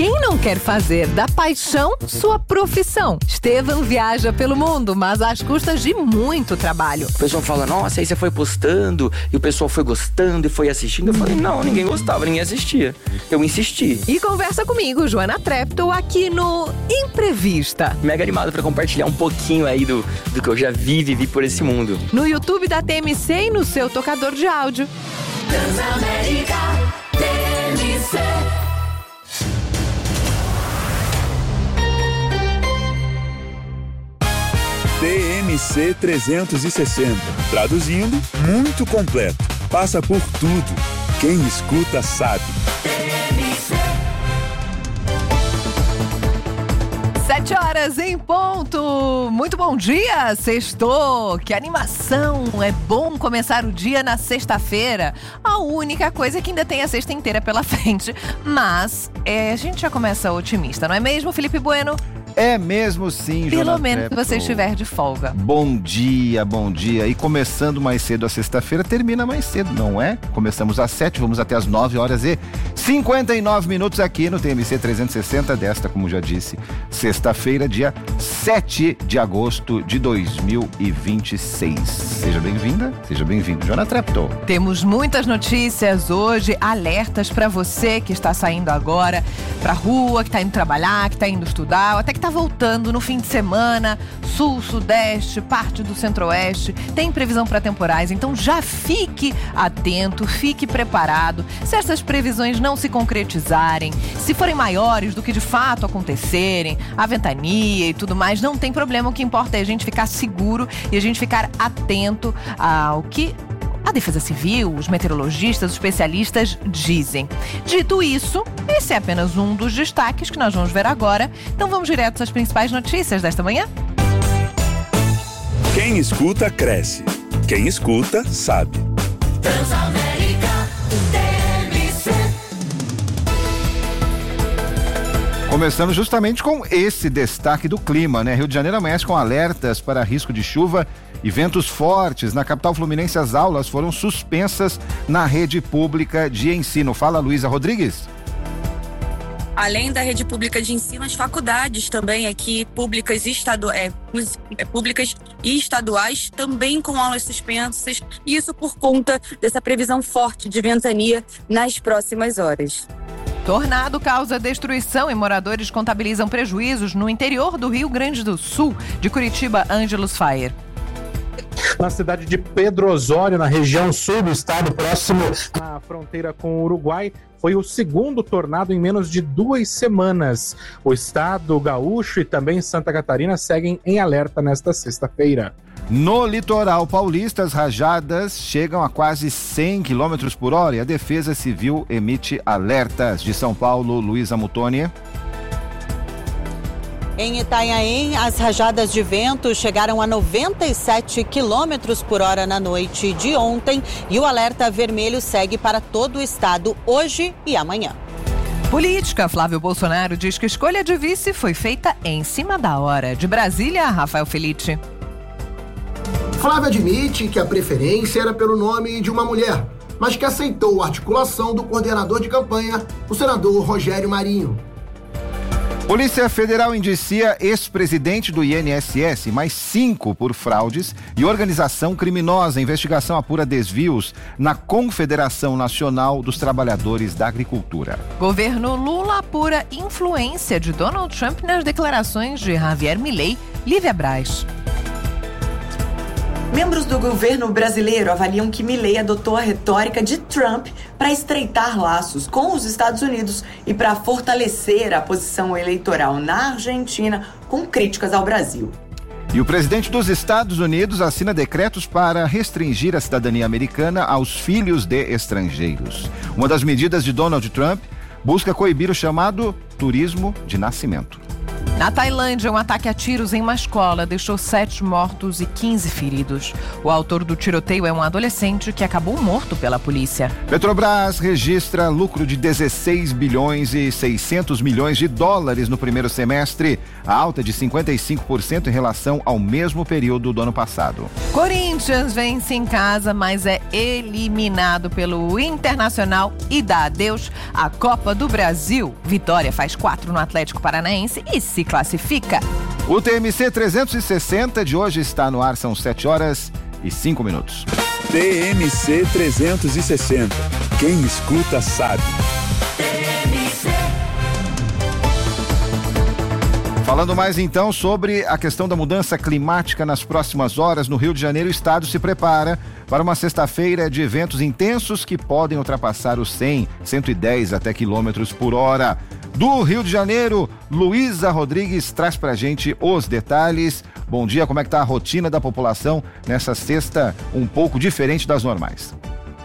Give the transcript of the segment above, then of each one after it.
Quem não quer fazer da paixão sua profissão? Estevam viaja pelo mundo, mas às custas de muito trabalho. O pessoal fala, nossa, aí você foi postando e o pessoal foi gostando e foi assistindo. Eu falei, não, ninguém gostava, ninguém assistia. Eu insisti. E conversa comigo, Joana Treptow, aqui no Imprevista. Mega animado pra compartilhar um pouquinho aí do que eu já vivi por esse mundo. No YouTube da TMC e no seu tocador de áudio. Transamérica TMC. TMC 360. Traduzindo, muito completo. Passa por tudo. Quem escuta sabe. 7h em ponto. Muito bom dia, sextou. Que animação. É bom começar o dia na sexta-feira. A única coisa é que ainda tem a sexta inteira pela frente. Mas a gente já começa otimista, não é mesmo, Felipe Bueno? É mesmo sim, Joana Pelo menos Treptow. que você estiver de folga. Bom dia, bom dia. E começando mais cedo a sexta-feira, termina mais cedo, não é? Começamos às 7, vamos até às 9h59 aqui no TMC 360 desta, como já disse, sexta-feira, dia 7 de agosto de 2026. Seja bem-vinda, seja bem-vindo, Joana Treptow. Temos muitas notícias hoje, alertas para você que está saindo agora pra rua, que está indo trabalhar, que está indo estudar, ou até que está voltando no fim de semana, sul, sudeste, parte do centro-oeste, tem previsão para temporais, então já fique atento, fique preparado. Se essas previsões não se concretizarem, se forem maiores do que de fato acontecerem, a ventania e tudo mais, não tem problema, o que importa é a gente ficar seguro e a gente ficar atento ao que a Defesa Civil, os meteorologistas, os especialistas dizem. Dito isso, esse é apenas um dos destaques que nós vamos ver agora. Então vamos direto às principais notícias desta manhã? Quem escuta, cresce. Quem escuta, sabe. Transamérica TMC. Começando justamente com esse destaque do clima, né? Rio de Janeiro amanhece com alertas para risco de chuva e ventos fortes. Na capital fluminense, as aulas foram suspensas na rede pública de ensino. Fala, Luísa Rodrigues. Além da rede pública de ensino, as faculdades também aqui, públicas e estaduais, também com aulas suspensas. E isso por conta dessa previsão forte de ventania nas próximas horas. Tornado causa destruição e moradores contabilizam prejuízos no interior do Rio Grande do Sul. De Curitiba, Ângelos Fayer. Na cidade de Pedro Osório, na região sul do estado, próximo à fronteira com o Uruguai, foi o segundo tornado em menos de 2 semanas. O estado gaúcho e também Santa Catarina seguem em alerta nesta sexta-feira. No litoral paulista, as rajadas chegam a quase 100 km por hora e a Defesa Civil emite alertas. De São Paulo, Luísa Mutoni. Em Itanhaém, as rajadas de vento chegaram a 97 km por hora na noite de ontem e o alerta vermelho segue para todo o estado hoje e amanhã. Política, Flávio Bolsonaro diz que a escolha de vice foi feita em cima da hora. De Brasília, Rafael Felitti. Flávio admite que a preferência era pelo nome de uma mulher, mas que aceitou a articulação do coordenador de campanha, o senador Rogério Marinho. Polícia Federal indicia ex-presidente do INSS, mais 5 por fraudes e organização criminosa. A investigação apura desvios na Confederação Nacional dos Trabalhadores da Agricultura. Governo Lula apura influência de Donald Trump nas declarações de Javier Milei. Lívia Braz. Membros do governo brasileiro avaliam que Milei adotou a retórica de Trump para estreitar laços com os Estados Unidos e para fortalecer a posição eleitoral na Argentina com críticas ao Brasil. E o presidente dos Estados Unidos assina decretos para restringir a cidadania americana aos filhos de estrangeiros. Uma das medidas de Donald Trump busca coibir o chamado turismo de nascimento. Na Tailândia, um ataque a tiros em uma escola deixou 7 mortos e 15 feridos. O autor do tiroteio é um adolescente que acabou morto pela polícia. Petrobras registra lucro de 16 bilhões e 600 milhões de dólares no primeiro semestre, alta de 55% em relação ao mesmo período do ano passado. Corinthians vence em casa, mas é eliminado pelo Internacional e dá adeus à Copa do Brasil. Vitória faz 4 no Atlético Paranaense e se classifica. O TMC 360 de hoje está no ar, são 7h05. TMC 360. Quem escuta sabe. Falando mais então sobre a questão da mudança climática nas próximas horas, no Rio de Janeiro o estado se prepara para uma sexta-feira de eventos intensos que podem ultrapassar os 100, 110 até quilômetros por hora. Do Rio de Janeiro, Luísa Rodrigues traz pra gente os detalhes. Bom dia, como é que tá a rotina da população nessa sexta um pouco diferente das normais?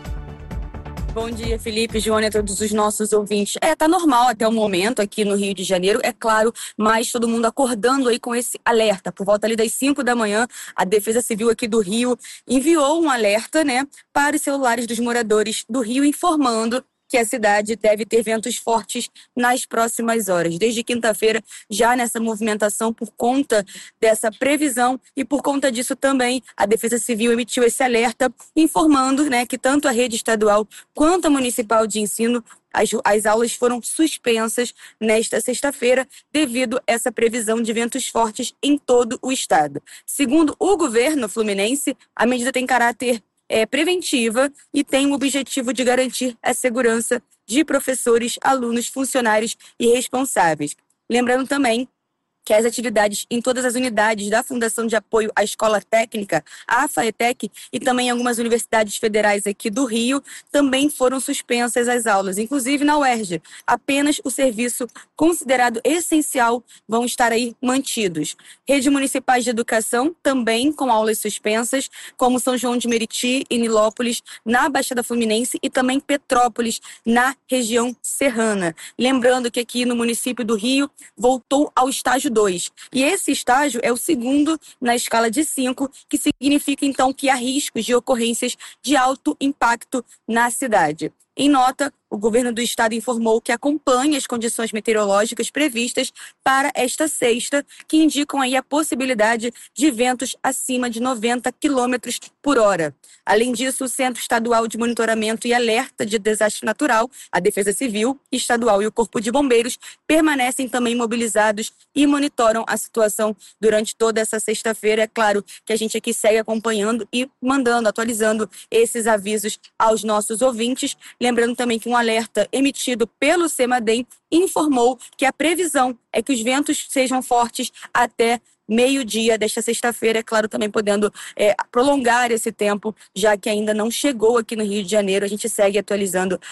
Bom dia, Felipe, Joana, a todos os nossos ouvintes. Tá normal até o momento aqui no Rio de Janeiro, é claro, mas todo mundo acordando aí com esse alerta. Por volta ali das 5 da manhã, a Defesa Civil aqui do Rio enviou um alerta, para os celulares dos moradores do Rio, informando que a cidade deve ter ventos fortes nas próximas horas. Desde quinta-feira, já nessa movimentação por conta dessa previsão e por conta disso também a Defesa Civil emitiu esse alerta informando, que tanto a rede estadual quanto a municipal de ensino, as aulas foram suspensas nesta sexta-feira devido a essa previsão de ventos fortes em todo o estado. Segundo o governo fluminense, a medida tem caráter preventiva e tem o objetivo de garantir a segurança de professores, alunos, funcionários e responsáveis. Lembrando também que as atividades em todas as unidades da Fundação de Apoio à Escola Técnica, a FAETEC, e também em algumas universidades federais aqui do Rio, também foram suspensas as aulas, inclusive na UERJ. Apenas o serviço considerado essencial vão estar aí mantidos. Redes municipais de educação também com aulas suspensas, como São João de Meriti e Nilópolis, na Baixada Fluminense, e também Petrópolis, na região serrana. Lembrando que aqui no município do Rio voltou ao estágio 2. E esse estágio é o segundo na escala de 5, que significa então que há riscos de ocorrências de alto impacto na cidade. Em nota, o governo do estado informou que acompanha as condições meteorológicas previstas para esta sexta, que indicam aí a possibilidade de ventos acima de 90 km por hora. Além disso, o Centro Estadual de Monitoramento e Alerta de Desastre Natural, a Defesa Civil Estadual e o Corpo de Bombeiros permanecem também mobilizados e monitoram a situação durante toda essa sexta-feira. É claro que a gente aqui segue acompanhando e atualizando esses avisos aos nossos ouvintes. Lembrando também que um alerta emitido pelo CEMADEM informou que a previsão é que os ventos sejam fortes até meio-dia desta sexta-feira, é claro, também podendo prolongar esse tempo, já que ainda não chegou aqui no Rio de Janeiro. A gente segue atualizando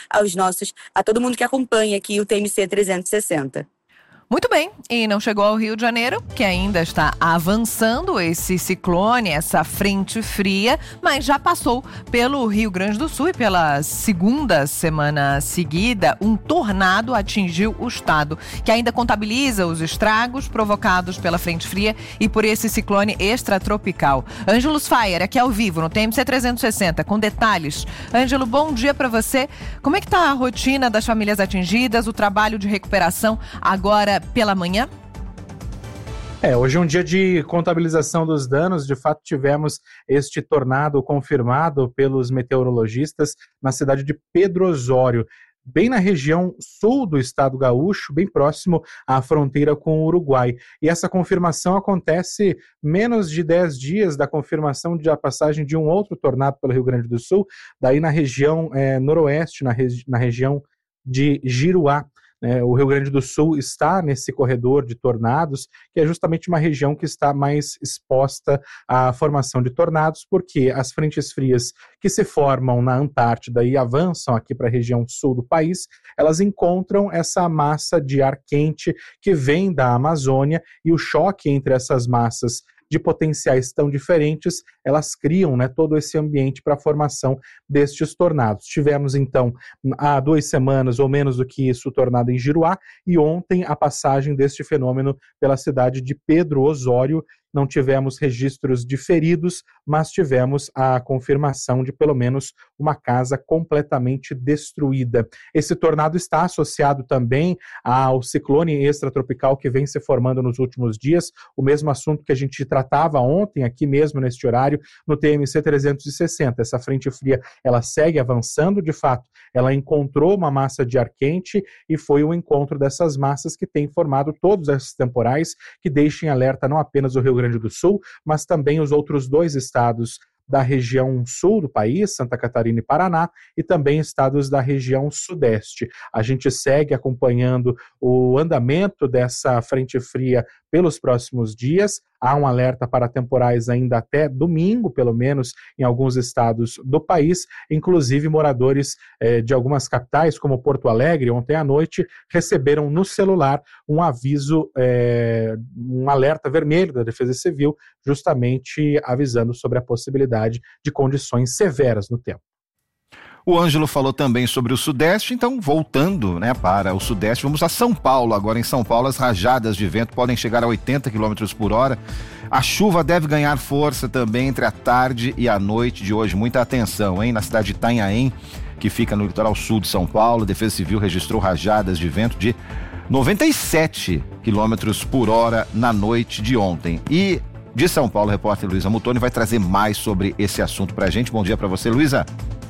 a todo mundo que acompanha aqui o TMC 360. Muito bem, e não chegou ao Rio de Janeiro, que ainda está avançando esse ciclone, essa frente fria, mas já passou pelo Rio Grande do Sul e pela segunda semana seguida, um tornado atingiu o estado, que ainda contabiliza os estragos provocados pela frente fria e por esse ciclone extratropical. Ângelos Faier, aqui ao vivo, no TMC 360, com detalhes. Ângelo, bom dia para você. Como é que está a rotina das famílias atingidas, o trabalho de recuperação agora pela manhã? Hoje é um dia de contabilização dos danos. De fato, tivemos este tornado confirmado pelos meteorologistas na cidade de Pedro Osório, bem na região sul do estado gaúcho, bem próximo à fronteira com o Uruguai. E essa confirmação acontece menos de 10 dias da confirmação de a passagem de um outro tornado pelo Rio Grande do Sul, daí na região noroeste, na região de Giruá. O Rio Grande do Sul está nesse corredor de tornados, que é justamente uma região que está mais exposta à formação de tornados, porque as frentes frias que se formam na Antártida e avançam aqui para a região sul do país, elas encontram essa massa de ar quente que vem da Amazônia, e o choque entre essas massas de potenciais tão diferentes, elas criam, né, todo esse ambiente para a formação destes tornados. Tivemos, então, há 2 semanas ou menos do que isso, o tornado em Giruá, e ontem a passagem deste fenômeno pela cidade de Pedro Osório. Não tivemos registros de feridos, mas tivemos a confirmação de pelo menos uma casa completamente destruída. Esse tornado está associado também ao ciclone extratropical que vem se formando nos últimos dias, o mesmo assunto que a gente tratava ontem, aqui mesmo neste horário, no TMC 360. Essa frente fria, ela segue avançando, de fato, ela encontrou uma massa de ar quente e foi o encontro dessas massas que tem formado todos esses temporais que deixam em alerta não apenas o Rio Grande do Sul, mas também os outros 2 estados da região sul do país, Santa Catarina e Paraná, e também estados da região sudeste. A gente segue acompanhando o andamento dessa frente fria pelos próximos dias. Há um alerta para temporais ainda até domingo, pelo menos em alguns estados do país. Inclusive, moradores de algumas capitais, como Porto Alegre, ontem à noite, receberam no celular um aviso, um alerta vermelho da Defesa Civil, justamente avisando sobre a possibilidade de condições severas no tempo. O Ângelo falou também sobre o Sudeste, então voltando, né, para o Sudeste, vamos a São Paulo. Agora em São Paulo as rajadas de vento podem chegar a 80 km por hora. A chuva deve ganhar força também entre a tarde e a noite de hoje. Muita atenção, hein? Na cidade de Itanhaém, que fica no litoral sul de São Paulo, a Defesa Civil registrou rajadas de vento de 97 km por hora na noite de ontem. E de São Paulo, a repórter Luísa Mutoni vai trazer mais sobre esse assunto pra gente. Bom dia pra você, Luísa.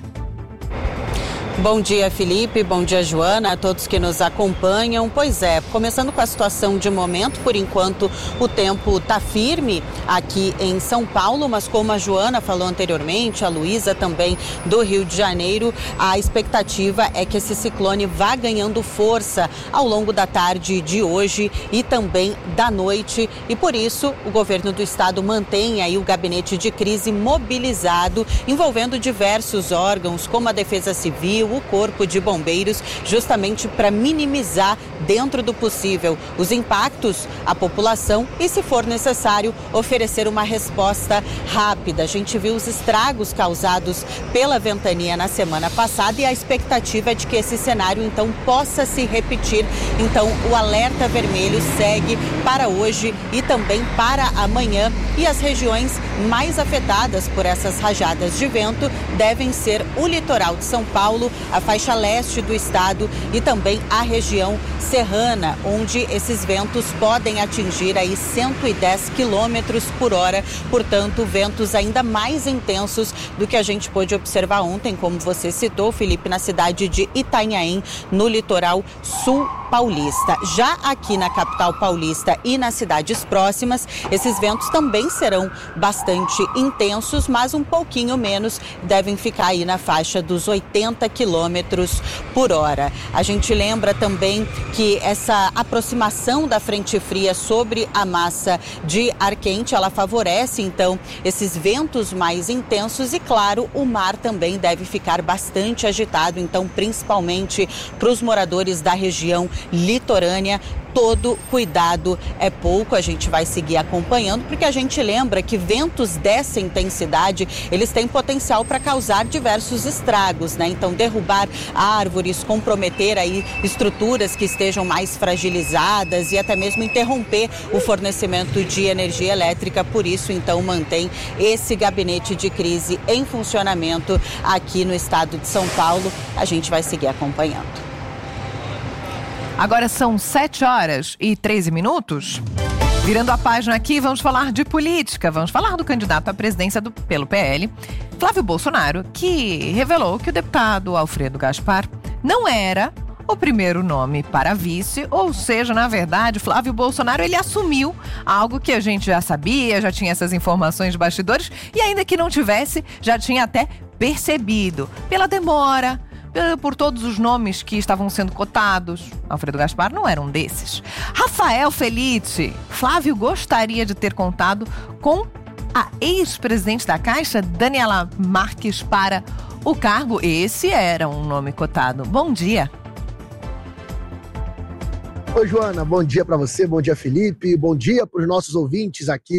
Bom dia, Felipe. Bom dia, Joana, a todos que nos acompanham. Pois é, começando com a situação de momento, por enquanto o tempo está firme aqui em São Paulo, mas como a Joana falou anteriormente, a Luísa também do Rio de Janeiro, a expectativa é que esse ciclone vá ganhando força ao longo da tarde de hoje e também da noite, e por isso o governo do estado mantém aí o gabinete de crise mobilizado, envolvendo diversos órgãos, como a Defesa Civil, o Corpo de Bombeiros, justamente para minimizar, dentro do possível, os impactos à população e, se for necessário, oferecer uma resposta rápida. A gente viu os estragos causados pela ventania na semana passada e a expectativa é de que esse cenário, então, possa se repetir. Então, o alerta vermelho segue para hoje e também para amanhã, e as regiões mais afetadas por essas rajadas de vento devem ser o litoral de São Paulo, a faixa leste do estado e também a região serrana, onde esses ventos podem atingir aí 110 km por hora, portanto, ventos ainda mais intensos do que a gente pôde observar ontem, como você citou, Felipe, na cidade de Itanhaém, no litoral sul paulista. Já aqui na capital paulista e nas cidades próximas, esses ventos também serão bastante intensos, mas um pouquinho menos, devem ficar aí na faixa dos 80 km por hora. A gente lembra também que essa aproximação da frente fria sobre a massa de ar quente, ela favorece então esses ventos mais intensos e, claro, o mar também deve ficar bastante agitado, então principalmente para os moradores da região litorânea, todo cuidado é pouco. A gente vai seguir acompanhando, porque a gente lembra que ventos dessa intensidade, eles têm potencial para causar diversos estragos, né? Então, derrubar árvores, comprometer aí estruturas que estejam mais fragilizadas e até mesmo interromper o fornecimento de energia elétrica. Por isso, então, mantém esse gabinete de crise em funcionamento aqui no estado de São Paulo. A gente vai seguir acompanhando. Agora são 7h13. Virando a página aqui, vamos falar de política. Vamos falar do candidato à presidência pelo PL, Flávio Bolsonaro, que revelou que o deputado Alfredo Gaspar não era o primeiro nome para vice, ou seja, na verdade, Flávio Bolsonaro, ele assumiu algo que a gente já sabia, já tinha essas informações de bastidores, e ainda que não tivesse, já tinha até percebido pela demora, por todos os nomes que estavam sendo cotados. Alfredo Gaspar não era um desses. Rafael Felice, Flávio gostaria de ter contado com a ex-presidente da Caixa, Daniela Marques, para o cargo. Esse era um nome cotado. Bom dia. Oi, Joana, bom dia para você, bom dia, Felipe, bom dia para os nossos ouvintes aqui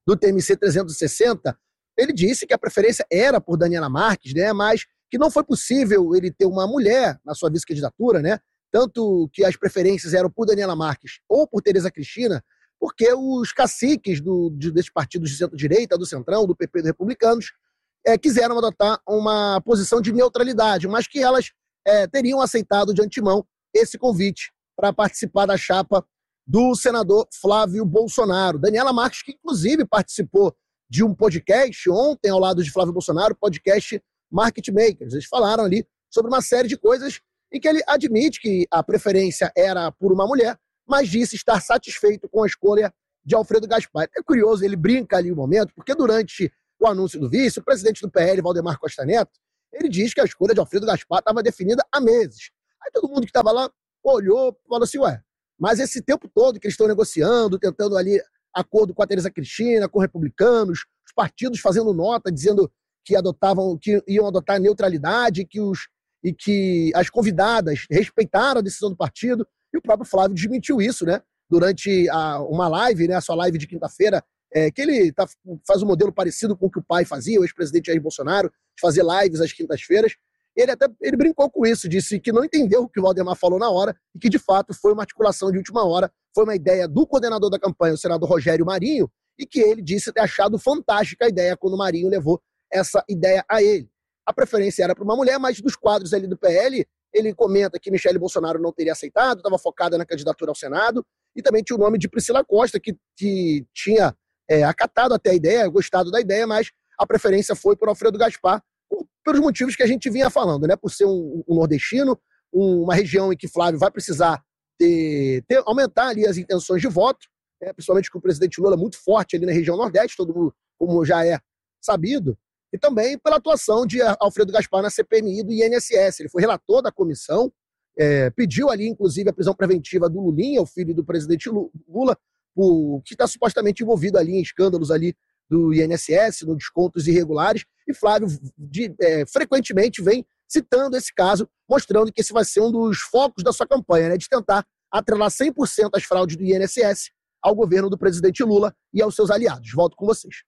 do TMC 360, ele disse que a preferência era por Daniela Marques, né, mas que não foi possível ele ter uma mulher na sua vice-candidatura, né, tanto que as preferências eram por Daniela Marques ou por Tereza Cristina, porque os caciques desses partidos de centro-direita, do Centrão, do PP e dos Republicanos, quiseram adotar uma posição de neutralidade, mas que elas teriam aceitado de antemão esse convite para participar da chapa do senador Flávio Bolsonaro. Daniela Marques, que inclusive participou de um podcast ontem ao lado de Flávio Bolsonaro, podcast Market Makers. Eles falaram ali sobre uma série de coisas em que ele admite que a preferência era por uma mulher, mas disse estar satisfeito com a escolha de Alfredo Gaspar. É curioso, ele brinca ali um momento, porque durante o anúncio do vice, o presidente do PL, Valdemar Costa Neto, ele diz que a escolha de Alfredo Gaspar estava definida há meses. Aí todo mundo que estava lá olhou e falou assim, mas esse tempo todo que eles estão negociando, tentando ali acordo com a Tereza Cristina, com republicanos, os partidos fazendo nota, dizendo que iam adotar neutralidade e que as convidadas respeitaram a decisão do partido, e o próprio Flávio desmentiu isso, né? Durante uma live, né, a sua live de quinta-feira, que ele faz um modelo parecido com o que o pai fazia, o ex-presidente Jair Bolsonaro, de fazer lives às quintas-feiras. Ele brincou com isso, disse que não entendeu o que o Valdemar falou na hora e que, de fato, foi uma articulação de última hora, foi uma ideia do coordenador da campanha, o senador Rogério Marinho, e que ele disse ter achado fantástica a ideia quando o Marinho levou essa ideia a ele. A preferência era para uma mulher, mas dos quadros ali do PL, ele comenta que Michele Bolsonaro não teria aceitado, estava focada na candidatura ao Senado, e também tinha o nome de Priscila Costa, que tinha acatado até a ideia, gostado da ideia, mas a preferência foi por Alfredo Gaspar, pelos motivos que a gente vinha falando, né? Por ser um nordestino, uma região em que Flávio vai precisar aumentar ali as intenções de voto, né? Principalmente com o presidente Lula muito forte ali na região Nordeste, todo mundo, como já é sabido, e também pela atuação de Alfredo Gaspar na CPMI do INSS. Ele foi relator da comissão, pediu ali, inclusive, a prisão preventiva do Lulinha, o filho do presidente Lula, que está supostamente envolvido ali em escândalos ali do INSS, no descontos irregulares, e Flávio frequentemente vem citando esse caso, mostrando que esse vai ser um dos focos da sua campanha, né, de tentar atrelar 100% as fraudes do INSS ao governo do presidente Lula e aos seus aliados. Volto com vocês.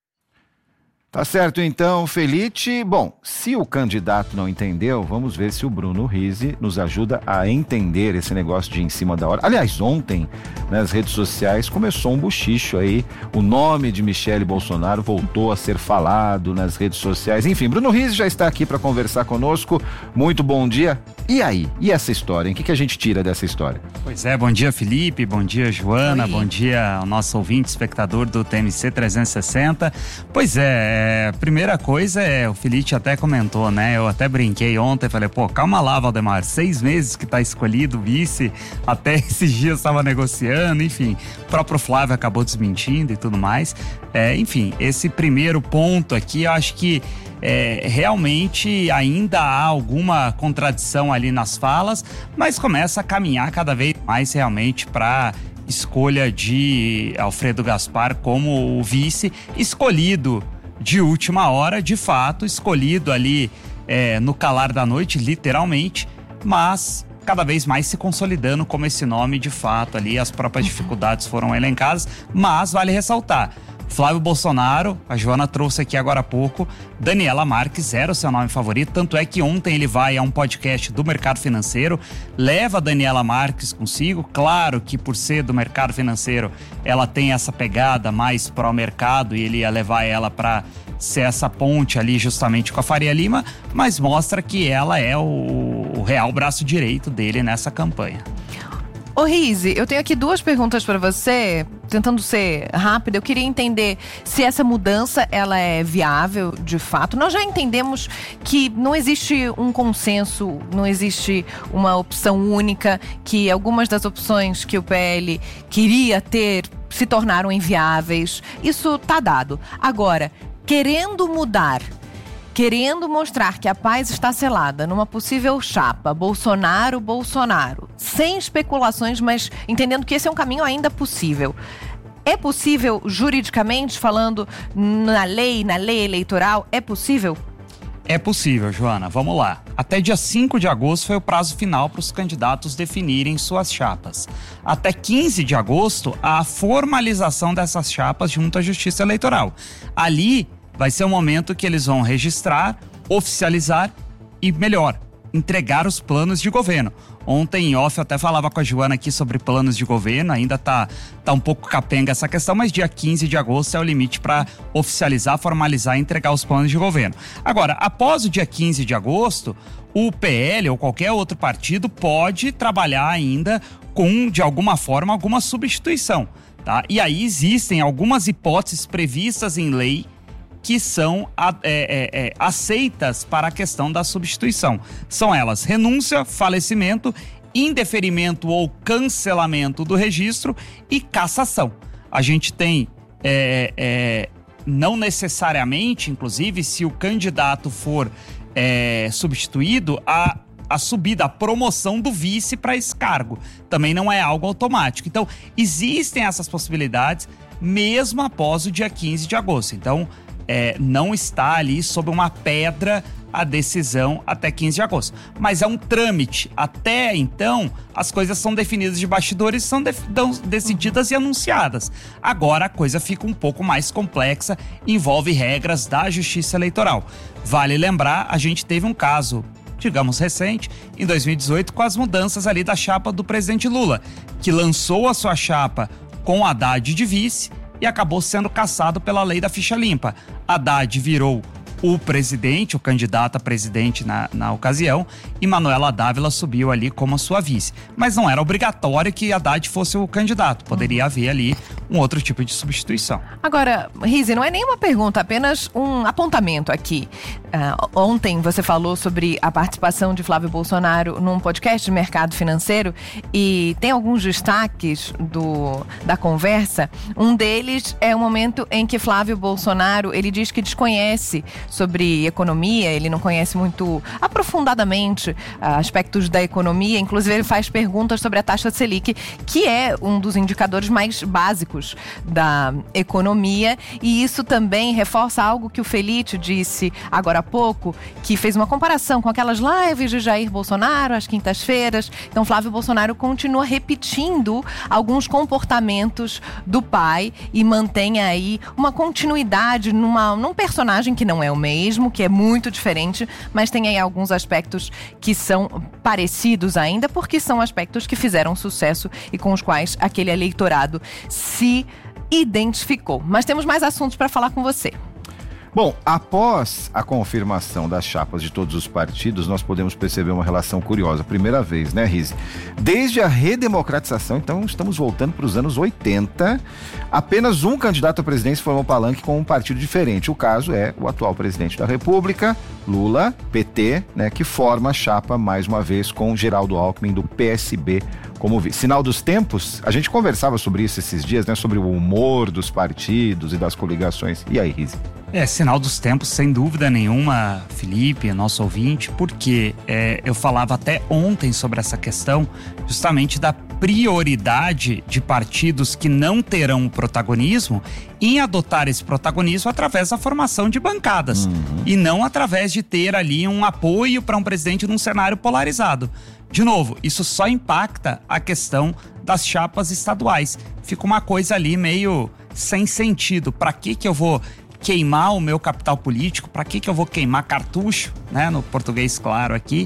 Tá certo, então, Felite. Bom, se o candidato não entendeu, vamos ver se o Bruno Rizzi nos ajuda a entender esse negócio de em cima da hora. Aliás, ontem, nas redes sociais, começou um buchicho aí. O nome de Michele Bolsonaro voltou a ser falado nas redes sociais. Enfim, Bruno Rizzi já está aqui para conversar conosco. Muito bom dia. E aí? E essa história? O que a gente tira dessa história? Pois é, bom dia, Felipe. Bom dia, Joana. Oi. Bom dia ao nosso ouvinte, espectador do TMC 360. Pois primeira coisa o Felipe até comentou, né? Eu até brinquei ontem, falei, calma lá, Valdemar, 6 meses que tá escolhido o vice, até esses dias estava negociando, enfim, o próprio Flávio acabou desmentindo e tudo mais. Enfim, esse primeiro ponto aqui, eu acho que realmente ainda há alguma contradição ali nas falas, mas começa a caminhar cada vez mais realmente para escolha de Alfredo Gaspar como o vice, escolhido de última hora, de fato, escolhido ali no calar da noite, literalmente, mas cada vez mais se consolidando como esse nome de fato ali, as próprias dificuldades foram elencadas, mas vale ressaltar, Flávio Bolsonaro, a Joana trouxe aqui agora há pouco, Daniela Marques era o seu nome favorito, tanto é que ontem ele vai a um podcast do mercado financeiro, leva a Daniela Marques consigo, claro que por ser do mercado financeiro, ela tem essa pegada mais pró-mercado e ele ia levar ela para ser essa ponte ali justamente com a Faria Lima, mas mostra que ela é o real braço direito dele nessa campanha. Ô Rizzi, eu tenho aqui 2 perguntas para você, tentando ser rápida. Eu queria entender se essa mudança ela é viável de fato. Nós já entendemos que não existe um consenso, não existe uma opção única, que algumas das opções que o PL queria ter se tornaram inviáveis. Isso tá dado. Agora, querendo mudar, querendo mostrar que a paz está selada numa possível chapa Bolsonaro, sem especulações, mas entendendo que esse é um caminho ainda possível. É possível, juridicamente falando, na lei eleitoral, é possível? É possível, Joana. Vamos lá. Até dia 5 de agosto foi o prazo final para os candidatos definirem suas chapas. Até 15 de agosto, a formalização dessas chapas junto à Justiça Eleitoral. Ali vai ser o momento que eles vão registrar, oficializar e, melhor, entregar os planos de governo. Ontem em off eu até falava com a Joana aqui sobre planos de governo, ainda tá um pouco capenga essa questão, mas dia 15 de agosto é o limite para oficializar, formalizar e entregar os planos de governo. Agora, após o dia 15 de agosto, o PL ou qualquer outro partido pode trabalhar ainda com, de alguma forma, alguma substituição, tá? E aí existem algumas hipóteses previstas em lei que são aceitas para a questão da substituição. São elas: renúncia, falecimento, indeferimento ou cancelamento do registro e cassação. A gente tem, não necessariamente, inclusive, se o candidato for substituído, a subida, a promoção do vice para esse cargo. Também não é algo automático. Então, existem essas possibilidades mesmo após o dia 15 de agosto. Então, não está ali sob uma pedra a decisão até 15 de agosto. Mas é um trâmite. Até então, as coisas são definidas de bastidores, são decididas e anunciadas. Agora a coisa fica um pouco mais complexa, envolve regras da Justiça Eleitoral. Vale lembrar, a gente teve um caso, digamos, recente, em 2018, com as mudanças ali da chapa do presidente Lula, que lançou a sua chapa com Haddad de vice e acabou sendo cassado pela lei da ficha limpa. Haddad virou o presidente, o candidato a presidente na ocasião, e Manuela Dávila subiu ali como a sua vice. Mas não era obrigatório que Haddad fosse o candidato, poderia haver ali um outro tipo de substituição. Agora, Rizzi, não é nenhuma pergunta, apenas um apontamento aqui. Ontem você falou sobre a participação de Flávio Bolsonaro num podcast de mercado financeiro e tem alguns destaques da conversa. Um deles é o momento em que Flávio Bolsonaro, ele diz que desconhece sobre economia, ele não conhece muito aprofundadamente aspectos da economia, inclusive ele faz perguntas sobre a taxa Selic, que é um dos indicadores mais básicos da economia, e isso também reforça algo que o Felitti disse agora há pouco, que fez uma comparação com aquelas lives de Jair Bolsonaro às quintas-feiras. Então Flávio Bolsonaro continua repetindo alguns comportamentos do pai e mantém aí uma continuidade num personagem que não é o mesmo, que é muito diferente, mas tem aí alguns aspectos que são parecidos ainda, porque são aspectos que fizeram sucesso e com os quais aquele eleitorado se identificou. Mas temos mais assuntos para falar com você. Bom, após a confirmação das chapas de todos os partidos, nós podemos perceber uma relação curiosa. Primeira vez, né, Rizzi? Desde a redemocratização, então estamos voltando para os anos 80, apenas um candidato à presidência formou palanque com um partido diferente. O caso é o atual presidente da República, Lula, PT, né, que forma a chapa mais uma vez com Geraldo Alckmin do PSB como vice. Sinal dos tempos, a gente conversava sobre isso esses dias, né, sobre o humor dos partidos e das coligações. E aí, Rizzi? Sinal dos tempos, sem dúvida nenhuma, Felipe, nosso ouvinte, porque eu falava até ontem sobre essa questão, justamente da prioridade de partidos que não terão protagonismo em adotar esse protagonismo através da formação de bancadas e não através de ter ali um apoio para um presidente num cenário polarizado. De novo, isso só impacta a questão das chapas estaduais. Fica uma coisa ali meio sem sentido. Para que eu vou queimar o meu capital político? Para que eu vou queimar cartucho, né, no português claro aqui,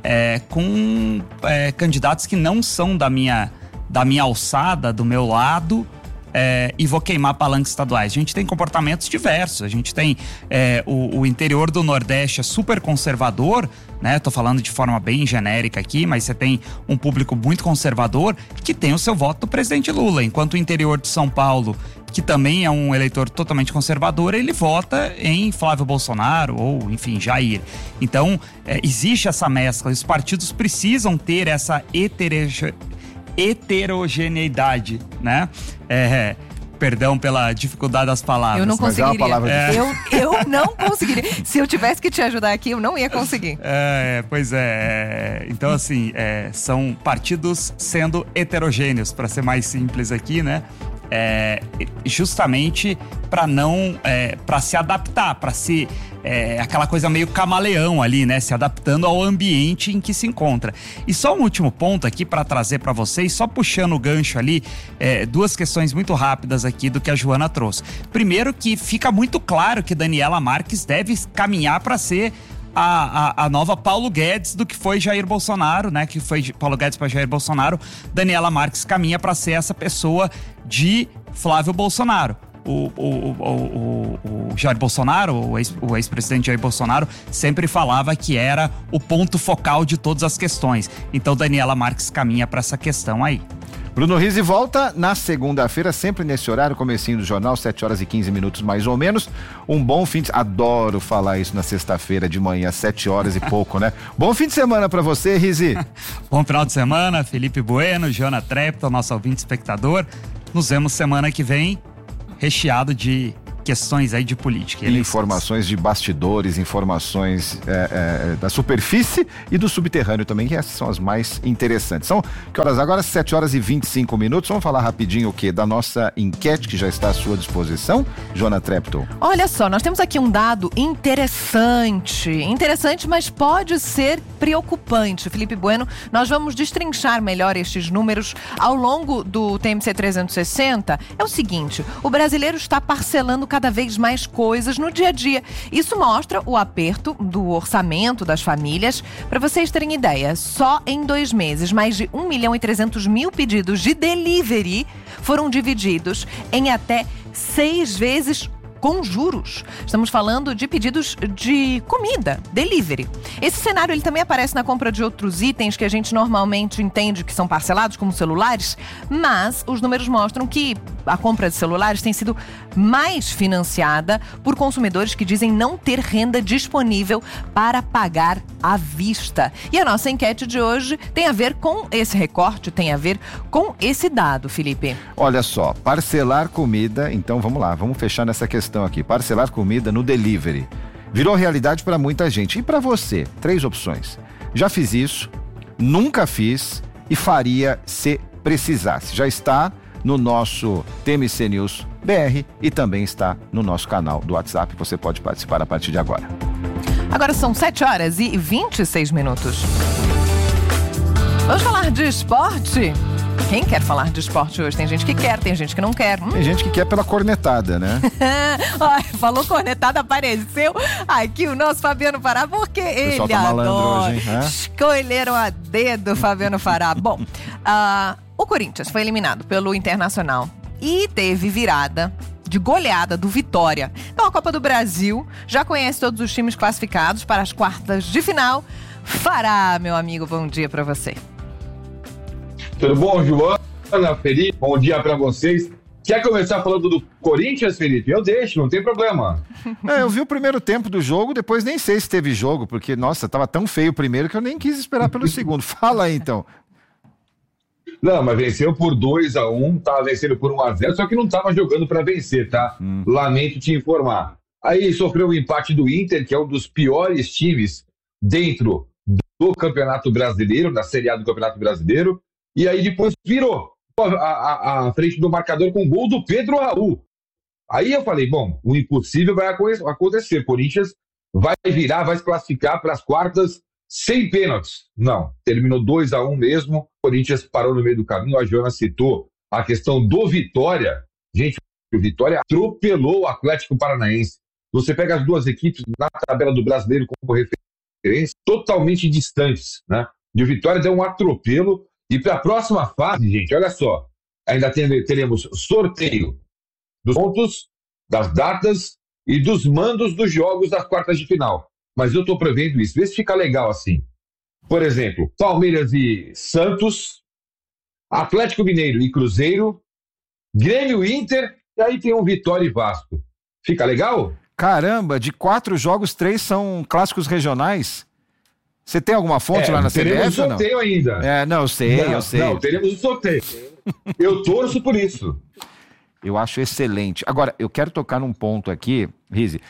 com candidatos que não são da minha alçada, do meu lado, e vou queimar palanques estaduais? A gente tem comportamentos diversos. A gente tem o interior do Nordeste é super conservador, né? Tô falando de forma bem genérica aqui, mas você tem um público muito conservador que tem o seu voto do presidente Lula, enquanto o interior de São Paulo, que também é um eleitor totalmente conservador, ele vota em Flávio Bolsonaro ou, enfim, Jair. Então, existe essa mescla. Os partidos precisam ter essa heterogeneidade, né? Perdão pela dificuldade das palavras. Eu não conseguiria. Mas é uma palavra eu não conseguiria. Se eu tivesse que te ajudar aqui, eu não ia conseguir. Pois é. Então, assim, são partidos sendo heterogêneos, para ser mais simples aqui, né? justamente para não, para se adaptar, para se aquela coisa meio camaleão ali, né? Se adaptando ao ambiente em que se encontra. E só um último ponto aqui para trazer para vocês, só puxando o gancho ali, duas questões muito rápidas aqui do que a Joana trouxe. Primeiro, que fica muito claro que Daniela Marques deve caminhar para ser a nova Paulo Guedes do que foi Jair Bolsonaro, né? Que foi Paulo Guedes para Jair Bolsonaro. Daniela Marques caminha para ser essa pessoa de Flávio Bolsonaro. O Jair Bolsonaro, o ex-presidente Jair Bolsonaro, sempre falava que era o ponto focal de todas as questões. Então Daniela Marques caminha para essa questão aí. Bruno Rizzi volta na segunda-feira, sempre nesse horário, comecinho do jornal, 7h15 mais ou menos. Um bom fim de... Adoro falar isso na sexta-feira de manhã, 7h e pouco, né? Bom fim de semana pra você, Rizzi. Bom final de semana, Felipe Bueno, Joana Trepton, nosso ouvinte espectador. Nos vemos semana que vem, recheado de questões aí de política. Informações de bastidores, informações da superfície e do subterrâneo também, que essas são as mais interessantes. São que horas agora? 7h25. Vamos falar rapidinho o quê? Da nossa enquete que já está à sua disposição, Joana Trepton. Olha só, nós temos aqui um dado interessante, mas pode ser preocupante. Felipe Bueno, nós vamos destrinchar melhor estes números ao longo do TMC 360. É o seguinte, o brasileiro está parcelando cada vez mais coisas no dia a dia. Isso mostra o aperto do orçamento das famílias. Para vocês terem ideia, só em 2 meses, mais de 1.300.000 pedidos de delivery foram divididos em até 6 vezes com juros. Estamos falando de pedidos de comida, delivery. Esse cenário ele também aparece na compra de outros itens que a gente normalmente entende que são parcelados, como celulares, mas os números mostram que a compra de celulares tem sido mais financiada por consumidores que dizem não ter renda disponível para pagar à vista. E a nossa enquete de hoje tem a ver com esse recorte, tem a ver com esse dado, Felipe. Olha só, parcelar comida, então vamos lá, vamos fechar nessa questão aqui. Parcelar comida no delivery virou realidade para muita gente. E para você, 3 opções. Já fiz isso, nunca fiz e faria se precisasse. Já está no nosso TMC News BR e também está no nosso canal do WhatsApp. Você pode participar a partir de agora. Agora são 7h26. Vamos falar de esporte? Quem quer falar de esporte hoje? Tem gente que quer, tem gente que não quer. Tem gente que quer pela cornetada, né? Falou cornetada, apareceu aqui o nosso Fabiano Fará, porque ele adora. Hoje, hein? Escolheram a dedo Fabiano Fará. Bom, o Corinthians foi eliminado pelo Internacional e teve virada de goleada do Vitória. Então a Copa do Brasil já conhece todos os times classificados para as quartas de final. Fará, meu amigo, bom dia pra você. Tudo bom, Joana, Felipe? Bom dia pra vocês. Quer começar falando do Corinthians, Felipe? Eu deixo, não tem problema. Eu vi o primeiro tempo do jogo, depois nem sei se teve jogo, porque, nossa, tava tão feio o primeiro que eu nem quis esperar pelo segundo. Fala aí, então. Não, mas venceu por 2-1, tava vencendo por 1-0, só que não tava jogando pra vencer, tá? Lamento te informar. Aí sofreu o empate do Inter, que é um dos piores times dentro do Campeonato Brasileiro, da Série A do Campeonato Brasileiro. E aí depois virou a frente do marcador com o gol do Pedro Raul. Aí eu falei, bom, o impossível vai acontecer. Corinthians vai virar, vai se classificar para as quartas sem pênaltis. Não, terminou 2-1 mesmo. Corinthians parou no meio do caminho. A Joana citou a questão do Vitória. Gente, o Vitória atropelou o Atlético Paranaense. Você pega as duas equipes na tabela do Brasileiro como referência, totalmente distantes, né? E o Vitória deu um atropelo. E para a próxima fase, gente, olha só, ainda teremos sorteio dos pontos, das datas e dos mandos dos jogos das quartas de final. Mas eu estou prevendo isso, vê se fica legal assim. Por exemplo, Palmeiras e Santos, Atlético Mineiro e Cruzeiro, Grêmio e Inter, e aí tem um Vitória e Vasco. Fica legal? Caramba, de 4 jogos, 3 são clássicos regionais. Você tem alguma fonte lá na CBF? Teremos o sorteio ainda. Não, eu sei. Não, teremos o sorteio. Eu torço por isso. Eu acho excelente. Agora, eu quero tocar num ponto aqui, Rizzi,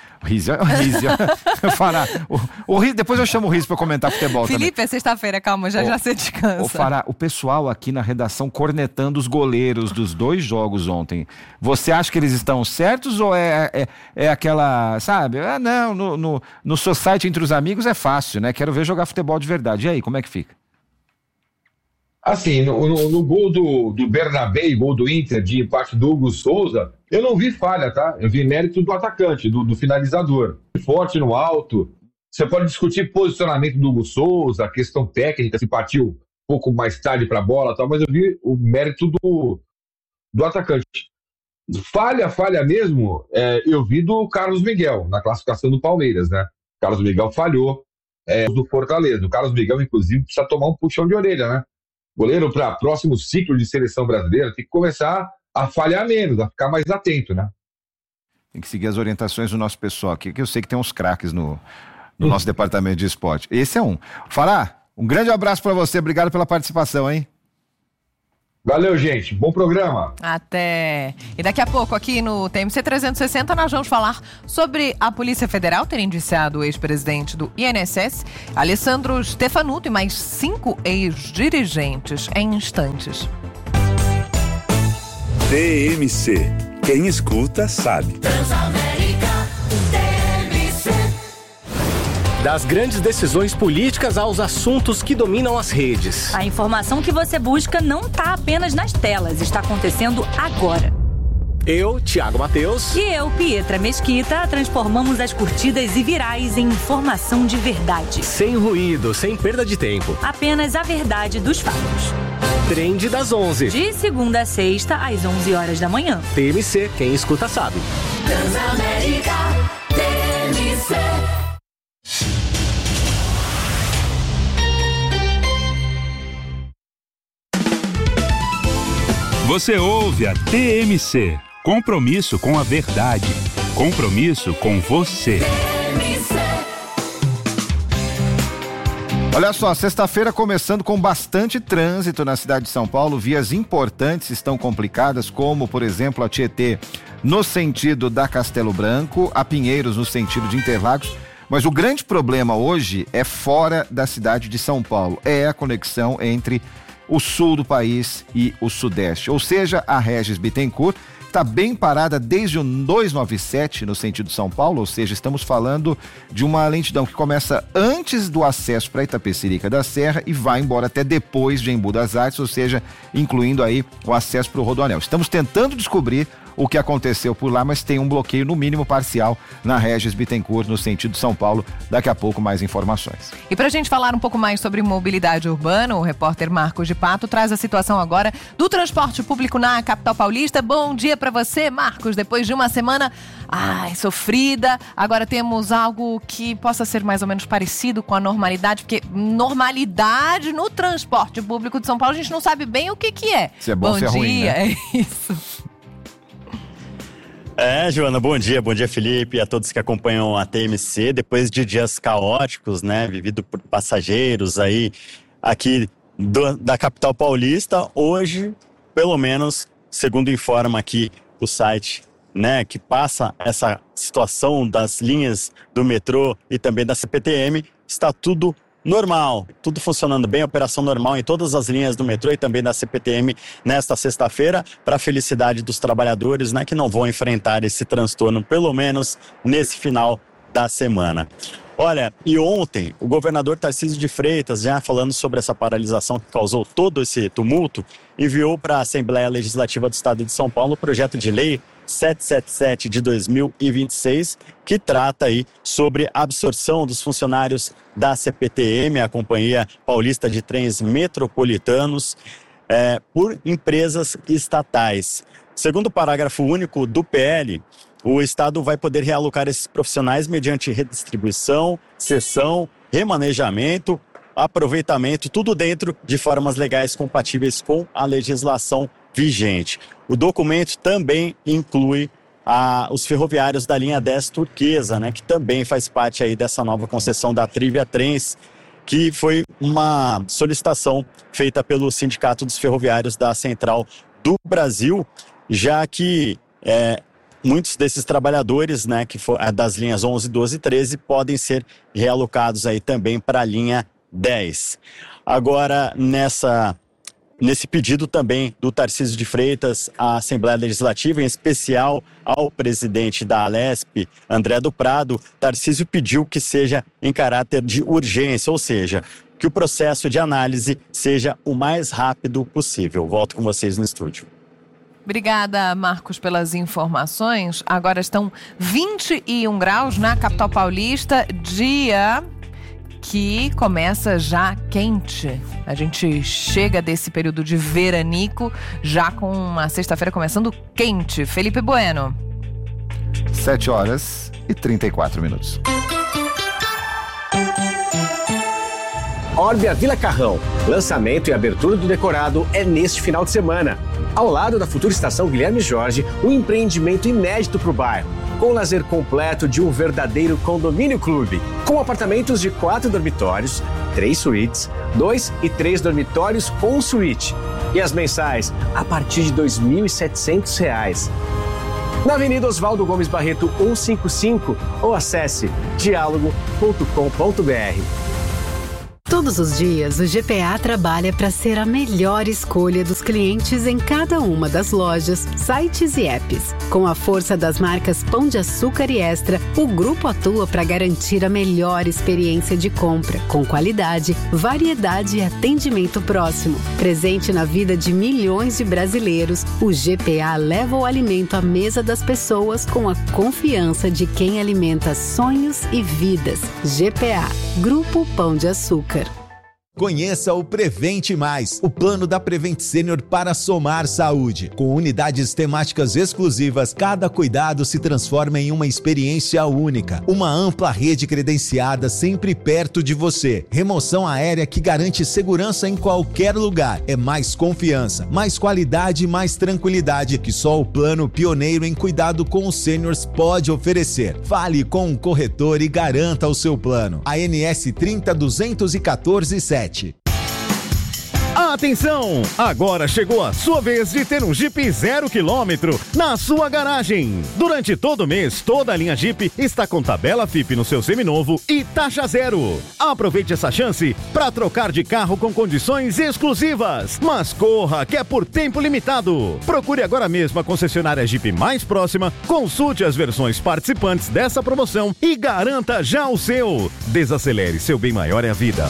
Fará, o Rizzi, depois eu chamo o Rizzi para comentar futebol Felipe, também. é sexta-feira, calma, já você descansa. Fará, o pessoal aqui na redação cornetando os goleiros dos 2 jogos ontem. Você acha que eles estão certos ou é aquela, sabe? Não, no society entre os amigos é fácil, né? Quero ver jogar futebol de verdade. E aí, como é que fica? Assim, no gol do Bernabé, gol do Inter, de empate do Hugo Souza, eu não vi falha, tá? Eu vi mérito do atacante, do finalizador. Forte no alto. Você pode discutir posicionamento do Hugo Souza, a questão técnica, se partiu um pouco mais tarde para a bola e tal, mas eu vi o mérito do atacante. Falha mesmo, eu vi do Carlos Miguel, na classificação do Palmeiras, né? O Carlos Miguel falhou do Fortaleza. O Carlos Miguel, inclusive, precisa tomar um puxão de orelha, né? Goleiro para próximo ciclo de seleção brasileira tem que começar a falhar menos, a ficar mais atento, né? Tem que seguir as orientações do nosso pessoal aqui, que eu sei que tem uns craques no nosso departamento de esporte. Esse é um. Fará, um grande abraço para você, obrigado pela participação, hein? Valeu, gente. Bom programa. Até. E daqui a pouco, aqui no TMC 360, nós vamos falar sobre a Polícia Federal ter indiciado o ex-presidente do INSS, Alessandro Stefanuto, e mais 5 ex-dirigentes em instantes. TMC. Quem escuta, sabe. Transamérica TMC. Das grandes decisões políticas aos assuntos que dominam as redes. A informação que você busca não está apenas nas telas, está acontecendo agora. Eu, Thiago Mateus. E eu, Pietra Mesquita, transformamos as curtidas e virais em informação de verdade. Sem ruído, sem perda de tempo. Apenas a verdade dos fatos. Trend das 11. De segunda a sexta, às 11 horas da manhã. TMC, quem escuta sabe. Transamérica TMC. Você ouve a TMC. Compromisso com a verdade. Compromisso com você. Olha só, sexta-feira começando com bastante trânsito na cidade de São Paulo. Vias importantes estão complicadas, como, por exemplo, a Tietê no sentido da Castelo Branco, a Pinheiros no sentido de Interlagos. Mas o grande problema hoje é fora da cidade de São Paulo. É a conexão entre o sul do país e o sudeste. Ou seja, a Regis Bittencourt está bem parada desde o 297 no sentido São Paulo, ou seja, estamos falando de uma lentidão que começa antes do acesso para Itapecerica da Serra e vai embora até depois de Embu das Artes, ou seja, incluindo aí o acesso para o Rodoanel. Estamos tentando descobrir o que aconteceu por lá, mas tem um bloqueio no mínimo parcial na Regis Bittencourt no sentido São Paulo. Daqui a pouco mais informações. E para a gente falar um pouco mais sobre mobilidade urbana, o repórter Marcos de Pato traz a situação agora do transporte público na capital paulista. Bom dia para você, Marcos. Depois de uma semana sofrida, agora temos algo que possa ser mais ou menos parecido com a normalidade, porque normalidade no transporte público de São Paulo a gente não sabe bem o que é. Se é bom, se é ruim, né? É isso. Joana, bom dia Felipe, a todos que acompanham a TMC, depois de dias caóticos, né, vivido por passageiros aí, aqui da capital paulista, hoje, pelo menos, segundo informa aqui o site, né, que passa essa situação das linhas do metrô e também da CPTM, está tudo normal, tudo funcionando bem, operação normal em todas as linhas do metrô e também da CPTM nesta sexta-feira, para a felicidade dos trabalhadores, né, que não vão enfrentar esse transtorno, pelo menos nesse final da semana. Olha, e ontem o governador Tarcísio de Freitas, já falando sobre essa paralisação que causou todo esse tumulto, enviou para a Assembleia Legislativa do Estado de São Paulo o projeto de lei 777 de 2026, que trata aí sobre a absorção dos funcionários da CPTM, a Companhia Paulista de Trens Metropolitanos, por empresas estatais. Segundo o parágrafo único do PL, o Estado vai poder realocar esses profissionais mediante redistribuição, cessão, remanejamento, aproveitamento, tudo dentro de formas legais compatíveis com a legislação vigente. O documento também inclui os ferroviários da linha 10 Turquesa, né, que também faz parte aí dessa nova concessão da Trivia Trens, que foi uma solicitação feita pelo Sindicato dos Ferroviários da Central do Brasil. já que muitos desses trabalhadores, né, que das linhas 11, 12 e 13, podem ser realocados aí também para a linha 10. Agora, nesse pedido também do Tarcísio de Freitas à Assembleia Legislativa, em especial ao presidente da Alesp, André do Prado, Tarcísio pediu que seja em caráter de urgência, ou seja, que o processo de análise seja o mais rápido possível. Volto com vocês no estúdio. Obrigada, Marcos, pelas informações. Agora estão 21 graus na capital paulista, dia que começa já quente. A gente chega desse período de veranico já com uma sexta-feira começando quente. Felipe Bueno. 7h34. Orbia Vila Carrão. Lançamento e abertura do decorado é neste final de semana. Ao lado da futura estação Guilherme Jorge, um empreendimento inédito para o bairro, com o lazer completo de um verdadeiro condomínio clube, com apartamentos de 4 dormitórios, 3 suítes, 2 e 3 dormitórios com suíte. E as mensais a partir de R$ 2.700. Na Avenida Oswaldo Gomes Barreto 155 ou acesse dialogo.com.br. Todos os dias, o GPA trabalha para ser a melhor escolha dos clientes em cada uma das lojas, sites e apps. Com a força das marcas Pão de Açúcar e Extra, o grupo atua para garantir a melhor experiência de compra, com qualidade, variedade e atendimento próximo. Presente na vida de milhões de brasileiros, o GPA leva o alimento à mesa das pessoas com a confiança de quem alimenta sonhos e vidas. GPA, Grupo Pão de Açúcar. Conheça o Prevente Mais, o plano da Prevent Senior para somar saúde. Com unidades temáticas exclusivas, cada cuidado se transforma em uma experiência única. Uma ampla rede credenciada sempre perto de você. Remoção aérea que garante segurança em qualquer lugar. É mais confiança, mais qualidade e mais tranquilidade que só o plano pioneiro em cuidado com os sêniors pode oferecer. Fale com um corretor e garanta o seu plano. ANS 30.214.7. Atenção! Agora chegou a sua vez de ter um Jeep 0 km na sua garagem. Durante todo o mês, toda a linha Jeep está com tabela FIP no seu seminovo e taxa zero. Aproveite essa chance para trocar de carro com condições exclusivas. Mas corra, que é por tempo limitado. Procure agora mesmo a concessionária Jeep mais próxima, consulte as versões participantes dessa promoção e garanta já o seu. Desacelere, seu bem maior é a vida.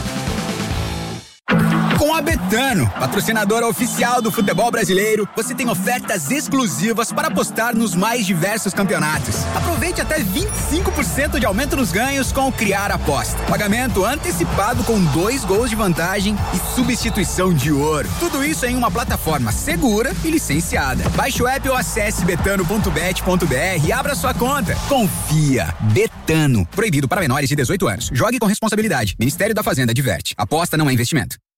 Com a Betano, patrocinadora oficial do futebol brasileiro, você tem ofertas exclusivas para apostar nos mais diversos campeonatos. Aproveite até 25% de aumento nos ganhos com o Criar Aposta. Pagamento antecipado com 2 gols de vantagem e substituição de ouro. Tudo isso em uma plataforma segura e licenciada. Baixe o app ou acesse betano.bet.br e abra sua conta. Confia. Betano. Proibido para menores de 18 anos. Jogue com responsabilidade. Ministério da Fazenda adverte. Aposta não é investimento.